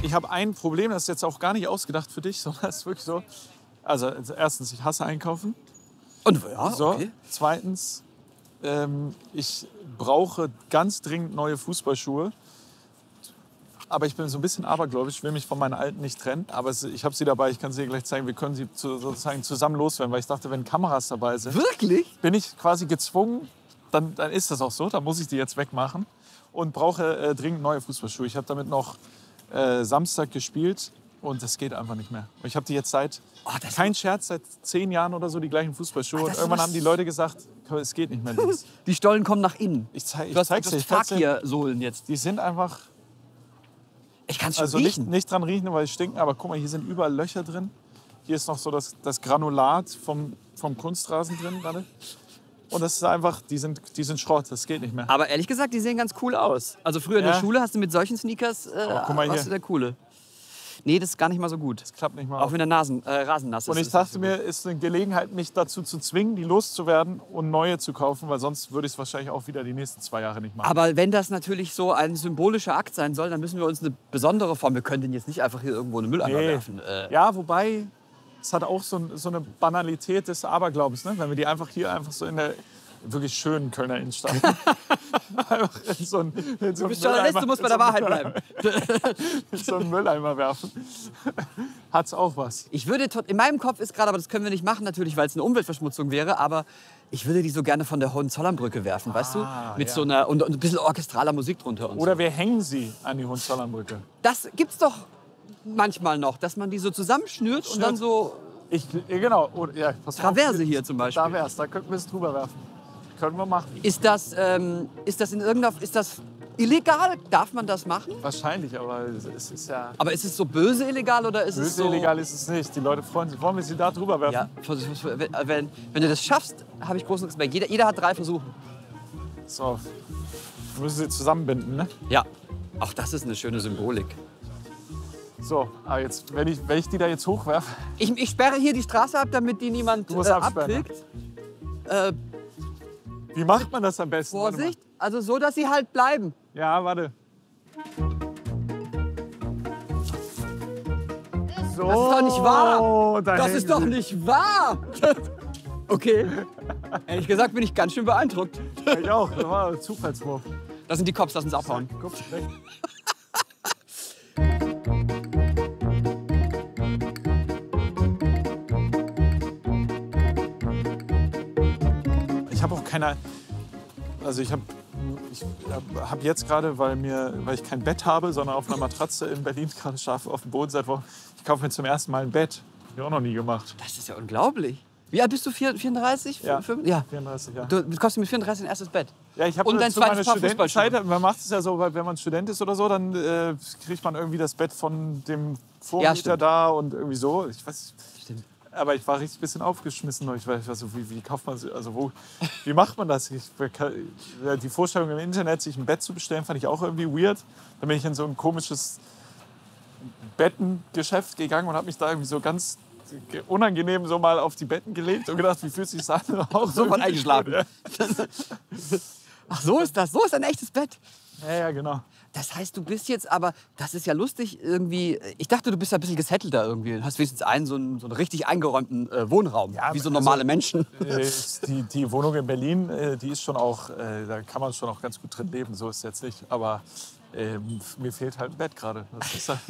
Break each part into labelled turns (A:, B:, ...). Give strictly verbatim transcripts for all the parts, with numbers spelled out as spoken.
A: ich habe ein Problem, das ist jetzt auch gar nicht ausgedacht für dich, sondern es ist wirklich so. Also erstens, ich hasse Einkaufen.
B: Und ja,
A: So,
B: okay.
A: zweitens, ähm, ich brauche ganz dringend neue Fußballschuhe. Aber ich bin so ein bisschen abergläubisch, will mich von meinen alten nicht trennen. Aber es, ich habe sie dabei, ich kann sie dir gleich zeigen. Wir können sie zu, sozusagen zusammen loswerden, weil ich dachte, wenn Kameras dabei sind,
B: Wirklich?
A: bin ich quasi gezwungen, dann, dann ist das auch so, dann muss ich die jetzt wegmachen und brauche äh, dringend neue Fußballschuhe. Ich habe damit noch äh, Samstag gespielt und das geht einfach nicht mehr. Ich habe die jetzt seit,
B: Oh, das
A: kein Scherz, seit zehn Jahren oder so die gleichen Fußballschuhe.
B: Ah,
A: Und
B: das ist
A: irgendwann
B: was-
A: haben die Leute gesagt, es geht nicht mehr. Links.
B: Die Stollen kommen nach innen.
A: Ich, zeig, ich
B: Du hast,
A: zeig's
B: du
A: dir.
B: hast
A: Ich zeig's dir.
B: Fakir-Sohlen jetzt.
A: Die sind einfach,
B: Ich kann es schon
A: also nicht,
B: riechen.
A: nicht dran riechen, weil sie stinken, aber guck mal, hier sind überall Löcher drin. Hier ist noch so das, das Granulat vom, vom Kunstrasen drin. Warte. Und das ist einfach, die sind, die sind Schrott, das geht nicht mehr.
B: Aber ehrlich gesagt, die sehen ganz cool aus. Also früher in
A: Ja.
B: der Schule hast du mit solchen Sneakers, äh,
A: guck mal
B: warst
A: hier.
B: du der Coole. Nee, das ist gar nicht mal so gut.
A: Das klappt nicht mal
B: Auch
A: auf.
B: wenn der Nasen, äh, Rasen nass ist.
A: Und ich
B: ist das
A: dachte mir, ist eine Gelegenheit, mich dazu zu zwingen, die loszuwerden und neue zu kaufen, weil sonst würde ich es wahrscheinlich auch wieder die nächsten zwei Jahre nicht machen.
B: Aber wenn das natürlich so ein symbolischer Akt sein soll, dann müssen wir uns eine besondere Form. Wir können den jetzt nicht einfach hier irgendwo in den Mülleimer
A: Nee.
B: werfen. Äh,
A: Ja, wobei, es hat auch so, ein, so eine Banalität des Aberglaubens, ne? Wenn wir die einfach hier einfach so in der wirklich schönen Kölner Innenstadt einfach in so einen, in so
B: du
A: einen
B: bist Journalist,
A: Mülleimer-
B: du musst bei
A: in
B: der
A: so einen
B: Wahrheit
A: Mülleimer-
B: bleiben.
A: in so einen Mülleimer werfen, hat's auch was.
B: Ich würde, tot- in meinem Kopf ist gerade, aber das können wir nicht machen natürlich, weil es eine Umweltverschmutzung wäre, aber ich würde die so gerne von der Hohenzollernbrücke werfen, weißt du? Mit
A: ja.
B: so einer, und, und ein bisschen orchestraler Musik drunter und so.
A: Oder wir hängen sie an die Hohenzollernbrücke.
B: Das gibt's doch manchmal noch, dass man die so zusammenschnürt und dann so
A: Ich, ja, genau. Und, ja, pass mal auf.
B: Traverse hier zum Beispiel.
A: Da wär's, da könnten wir es drüber werfen. Können wir machen.
B: Ist das, ähm, ist das in irgendeiner, ist das illegal? Darf man das machen?
A: Wahrscheinlich, aber es ist ja...
B: Aber ist es so böse illegal oder ist es
A: Böse
B: so...
A: illegal ist es nicht. Die Leute freuen sich. Wollen wir sie da drüber werfen?
B: Ja, wenn, wenn, wenn du das schaffst, habe ich großen Respekt. Jeder, jeder hat drei Versuche.
A: So. Wir müssen sie zusammenbinden, ne?
B: Ja, auch das ist eine schöne Symbolik.
A: So, aber jetzt, wenn ich, wenn ich die da jetzt hochwerfe...
B: Ich, ich sperre hier die Straße ab, damit die niemand
A: Du musst
B: äh,
A: absperren,
B: abkriegt. Äh,
A: Wie macht man das am besten? Warte
B: Vorsicht, also so, dass sie halt bleiben.
A: mal. Ja, warte. So,
B: Das ist doch nicht wahr.
A: da
B: Das
A: hängen
B: ist doch
A: sie.
B: nicht wahr. Okay. Ehrlich gesagt bin ich ganz schön beeindruckt.
A: Ich auch, das war ein Zufallswurf.
B: Das sind die Cops, lass uns abhauen.
A: Guck, weg. Ich habe auch keine. Also ich habe ich hab jetzt gerade, weil, mir, weil ich kein Bett habe, sondern auf einer Matratze in Berlin gerade schlafe, auf dem Boden seit Wochen. Ich kaufe mir zum ersten Mal ein Bett. Hab ich auch noch nie gemacht.
B: Das ist ja unglaublich. Wie alt bist du? Vier- vierunddreißig?
A: Ja.
B: Fünf- ja.
A: vierunddreißig Jahre.
B: Du kaufst dir mit vierunddreißig ein erstes Bett.
A: Ja, ich habe
B: Und dein
A: zu meiner
B: zweites Paar
A: Studentenzeit,
B: Fußballschuhe.
A: man macht es ja so, weil wenn man Student ist oder so, dann äh, kriegt man irgendwie das Bett von dem
B: Ja,
A: Vormieter
B: stimmt.
A: da und irgendwie so. Ich weiß,
B: Stimmt.
A: aber ich war richtig ein bisschen aufgeschmissen. Ich weiß, also wie, wie kauft man also wo, wie macht man das? Ich, die Vorstellung im Internet, sich ein Bett zu bestellen, fand ich auch irgendwie weird. Dann bin ich in so ein komisches Bettengeschäft gegangen und habe mich da irgendwie so ganz unangenehm so mal auf die Betten gelegt und gedacht, wie fühlt sich das an? Auch
B: Sofort eingeschlafen.
A: Ja.
B: Ach, so ist das. So ist ein echtes Bett.
A: Ja, ja, genau.
B: Das heißt, du bist jetzt aber, das ist ja lustig irgendwie, ich dachte, du bist ja ein bisschen gesettelter irgendwie. Hast wenigstens einen, so einen, so einen richtig eingeräumten äh, Wohnraum,
A: Ja,
B: wie so
A: also-
B: normale Menschen.
A: Äh, die, die Wohnung in Berlin, äh, die ist schon auch, äh, da kann man schon auch ganz gut drin leben, so ist es jetzt nicht. Aber ähm, mir fehlt halt ein Bett gerade. Das ist halt-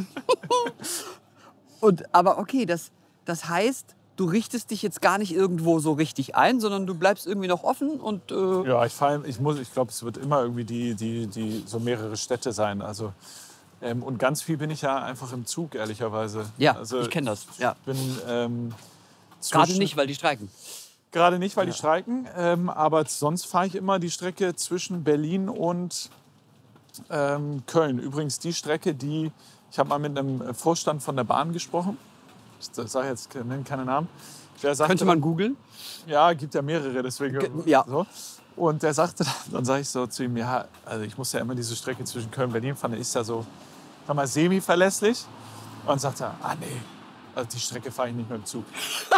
B: Und, aber okay, das, das heißt, du richtest dich jetzt gar nicht irgendwo so richtig ein, sondern du bleibst irgendwie noch offen und... Äh,
A: ja, ich, fall- ich, muss- ich glaube, es wird immer irgendwie die, die, die, so mehrere Städte sein. Also, ähm, und ganz viel bin ich ja einfach im Zug, ehrlicherweise.
B: Ja,
A: also,
B: ich kenne das. Ja.
A: Ich bin, ähm,
B: Gerade
A: zwischen-
B: nicht, weil die streiken.
A: Gerade nicht, weil die streiken, ähm, aber sonst fahre ich immer die Strecke zwischen Berlin und ähm, Köln. Übrigens die Strecke, die, ich habe mal mit einem Vorstand von der Bahn gesprochen. Ich sage jetzt, nenne keine Namen. Der sagte,
B: Könnte man googeln?
A: Ja, gibt ja mehrere, deswegen.
B: Ge- ja.
A: So. Und der sagte, dann, dann sage ich so zu ihm, ja, also ich muss ja immer diese Strecke zwischen Köln und Berlin fahren, die ist ja so, sag mal, semi-verlässlich. Und dann sagt er, ah nee, also die Strecke fahre ich nicht mehr im Zug.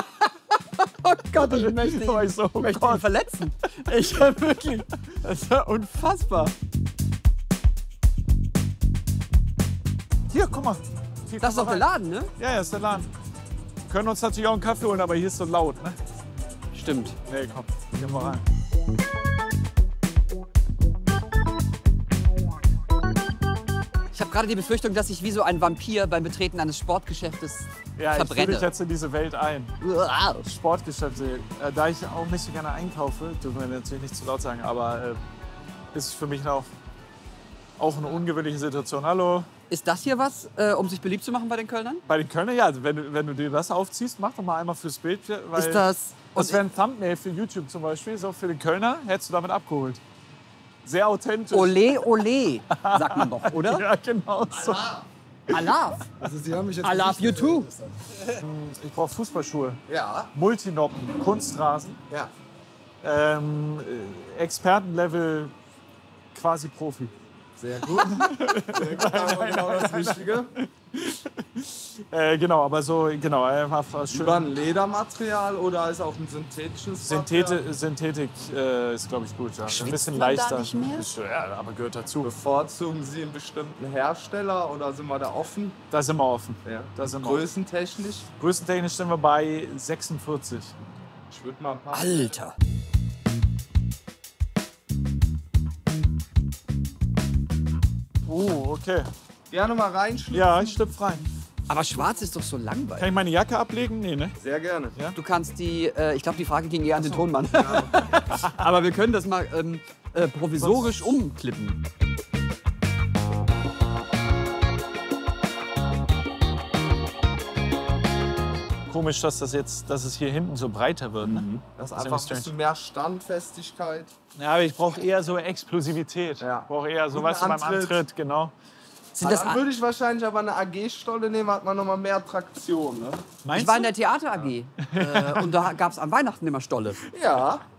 B: Oh Gott, ich möchte
A: Da war ich so, oh
B: möchte
A: Gott.
B: ihn verletzen. Ich hab wirklich, das ist ja unfassbar.
A: Hier, guck mal, Viel
B: Das ist
A: kann
B: doch
A: man
B: der
A: rein.
B: Laden, ne?
A: Ja, ja, ist der Laden. Wir können uns natürlich auch einen Kaffee holen, aber hier ist so laut, ne?
B: Stimmt.
A: Nee, komm, gehen wir rein.
B: Ich habe gerade die Befürchtung, dass ich wie so ein Vampir beim Betreten eines Sportgeschäftes
A: Ja, ich führe
B: verbrenne.
A: dich jetzt in diese Welt ein.
B: Uah.
A: Sportgeschäfte, äh, da ich auch nicht so gerne einkaufe, dürfen wir natürlich nicht zu laut sagen, aber äh, ist für mich auch, auch eine ungewöhnliche Situation. Hallo,
B: Ist das hier was, äh, um sich beliebt zu machen bei den Kölnern?
A: bei den Kölner, ja, also wenn, du- wenn du dir das aufziehst, mach doch mal einmal fürs Bild. Weil
B: Ist das...
A: das wäre ein Thumbnail für YouTube zum Beispiel, so für den Kölner, hättest du damit abgeholt. Sehr authentisch.
B: Ole, ole, sagt man doch, oder?
A: Ja, genau so.
B: I love.
C: Also Sie haben mich jetzt
B: I love you too.
A: Ich brauche Fußballschuhe.
C: Ja,
A: Multinoppen, Kunstrasen,
C: ja.
A: ähm, äh, Expertenlevel, quasi Profi.
C: Sehr gut. Sehr gut, da haben wir genau das Richtige.
A: Äh, genau, aber so, genau, einfach schön.
C: Über ein Ledermaterial oder ist auch ein synthetisches
A: Synthete, Synthetik äh, ist, glaube ich, gut. Ja. Ein bisschen
B: man da
A: leichter.
B: nicht mehr?
A: Ist, ja, aber gehört dazu.
C: Bevorzugen Sie einen bestimmten Hersteller oder sind wir da offen?
A: Da sind wir offen.
C: Ja.
A: Da sind wir offen.
C: Größentechnisch?
A: Größentechnisch sind wir bei sechsundvierzig.
C: Ich würde mal ein paar.
B: Alter.
A: Oh, okay.
C: Gerne mal reinschlüpfen.
A: Ja, ich schlüpf rein.
B: Aber schwarz ist doch so langweilig.
A: Kann ich meine Jacke ablegen? Nee, ne?
C: Sehr gerne.
B: Du kannst die, äh, ich glaube, die Frage ging eher an den Tonmann. Aber wir können das mal ähm, äh, provisorisch umklippen.
A: Komisch, dass, das jetzt, dass es hier hinten so breiter wird. Ne?
C: Das ist
A: ist
C: einfach ein
A: irgendwie
C: bisschen mehr Standfestigkeit.
A: Ja, aber ich brauche eher so Explosivität.
C: Ja.
A: Ich brauche eher so
C: Guten
A: was beim
C: Antritt.
A: Antritt, genau.
B: Sind das
C: Dann würde ich wahrscheinlich aber eine A G-Stolle nehmen, hat man noch mal mehr Traktion. Ne?
A: Meinst
B: ich war in
A: du?
B: der Theater A G äh, und da gab es an Weihnachten immer Stolle.
C: Ja.